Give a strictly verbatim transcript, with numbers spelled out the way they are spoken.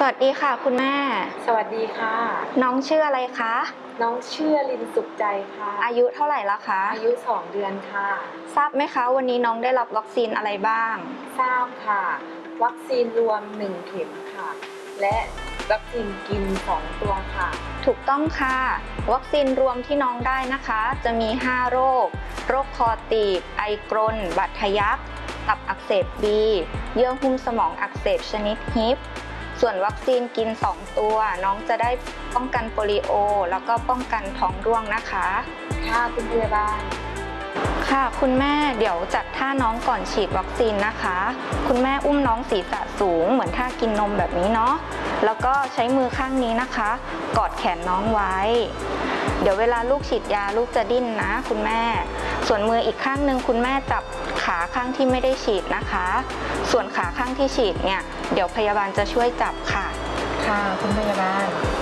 วัสดีค่ะคุณแม่สวัสดีค่ะน้องชื่ออะไรคะน้องชื่อลินสุขใจค่ะอายุเท่าไหร่แล้วคะอายุสองเดือนค่ะทราบไหมคะวันนี้น้องได้รับวัคซีนอะไรบ้างทราบค่ะวัคซีนรวมหนึ่งเข็มค่ะและวัคซีนกินสองตัวค่ะถูกต้องค่ะวัคซีนรวมที่น้องได้นะคะจะมีห้าโรคโรคคอตีบไอกรนบัดทะยักตับอักเสบบีเยื่อหุ้มสมองอักเสบชนิดฮิปส่วนวัคซีนกินสองตัวน้องจะได้ป้องกันโปลิโอแล้วก็ป้องกันท้องร่วงนะคะค่ะคุณพยาบาลค่ะคุณแม่เดี๋ยวจัดท่าน้องก่อนฉีดวัคซีนนะคะคุณแม่อุ้มน้องศีรษะสูงเหมือนท่ากินนมแบบนี้เนาะแล้วก็ใช้มือข้างนี้นะคะกอดแขนน้องไว้เดี๋ยวเวลาลูกฉีดยาลูกจะดิ้นนะคุณแม่ส่วนมืออีกข้างหนึ่งคุณแม่จับขาข้างที่ไม่ได้ฉีดนะคะส่วนขาข้างที่ฉีดเนี่ยเดี๋ยวพยาบาลจะช่วยจับค่ะค่ะคุณพยาบาล